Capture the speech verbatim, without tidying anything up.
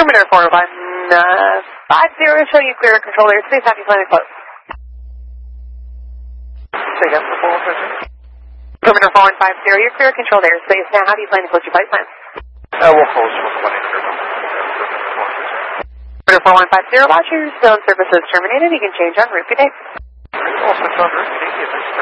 Perimeter four one five zero, show you clear control airspace, happy planning close. Say again for four one five zero? Perimeter four one five zero, you're clear controlled airspace. Now, how do you plan to close your flight plan? Uh, we'll close with one eight zero. Perimeter four one five zero, watch your zone services terminated. You can change en route. Good day. All six on route, Canadian,